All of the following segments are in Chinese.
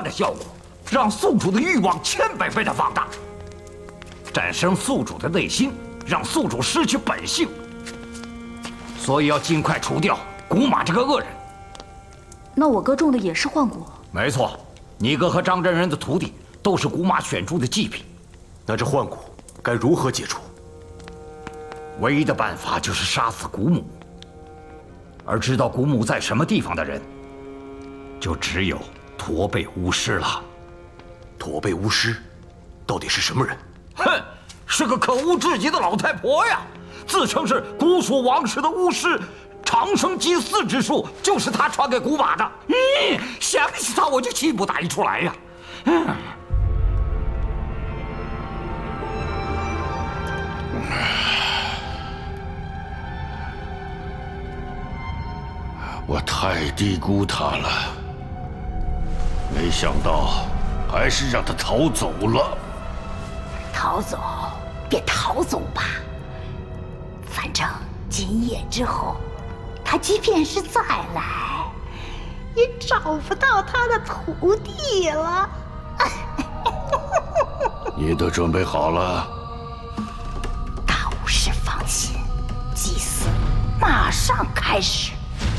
的效果，让宿主的欲望1000倍的放大，战胜宿主的内心，让宿主失去本性。所以要尽快除掉古马这个恶人。 那我哥种的也是幻蛊？ 没错，你哥和张真人的徒弟都是古马选出的祭品。 那这幻蛊该如何解除？ 唯一的办法就是杀死古母，而知道古母在什么地方的人，就只有驼背巫师了。 驼背巫师到底是什么人？ 哼，是个可恶至极的老太婆呀！自称是古蜀王室的巫师，长生祭祀之术就是她传给古马的。想起她我就气不打一处来呀！ 我太低估他了，没想到还是让他逃走了。 逃走便逃走吧，反正今夜之后，他即便是再来，也找不到他的徒弟了。 你都准备好了？ 大巫师放心，祭祀马上开始。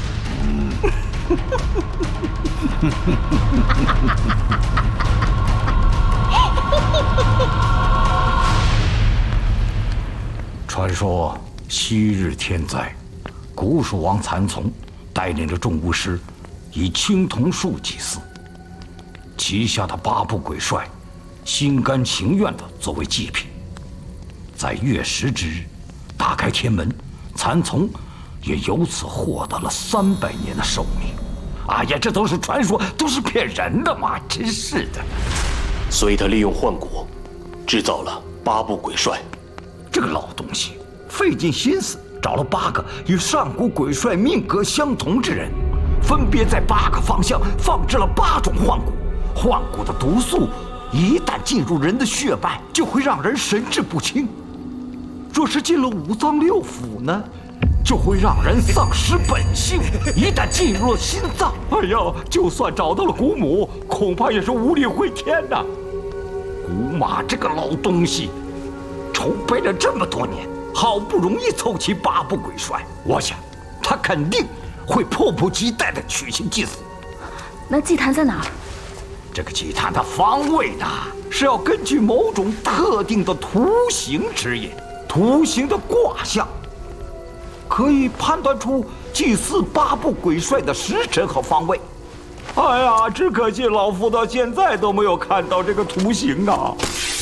传说昔日天灾，古蜀王蚕丛带领着众巫师以青铜树祭祀，旗下的8部鬼帅心甘情愿地作为祭品。在月食之日，打开天门，蚕丛也由此获得了300年的寿命。哎呀，这都是传说，都是骗人的嘛！真是的。 所以他利用幻蛊，制造了8部鬼帅。 这个老东西费尽心思找了8个与上古鬼帅命格相同之人，分别在8个方向放置了8种幻蛊。幻蛊的毒素一旦进入人的血脉，就会让人神志不清；若是进了5脏6腑呢，就会让人丧失本性。一旦进入了心脏，哎呀，就算找到了古母，恐怕也是无力回天呐。古马这个老东西，筹备了这么多年，好不容易凑齐8部鬼帅，我想他肯定会迫不及待地举行祭祀。 那祭坛在哪儿？ 这个祭坛的方位呢，是要根据某种特定的图形指引，图形的卦象，可以判断出祭祀8部鬼帅的时辰和方位。哎呀，只可惜老夫到现在都没有看到这个图形啊！